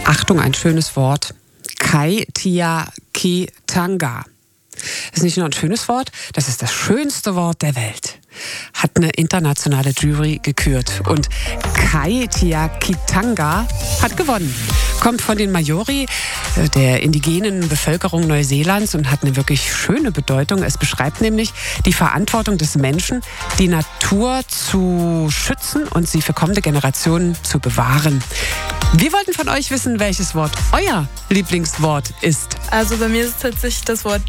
Achtung, ein schönes Wort. Kaitiakitanga. Das ist nicht nur ein schönes Wort, das ist das schönste Wort der Welt. Hat eine internationale Jury gekürt. Und Kaitiakitanga hat gewonnen. Kommt von den Maori, der indigenen Bevölkerung Neuseelands, und hat eine wirklich schöne Bedeutung. Es beschreibt nämlich die Verantwortung des Menschen, die Natur zu schützen und sie für kommende Generationen zu bewahren. Wir wollten von euch wissen, welches Wort euer Lieblingswort ist. Also bei mir ist es tatsächlich das Wort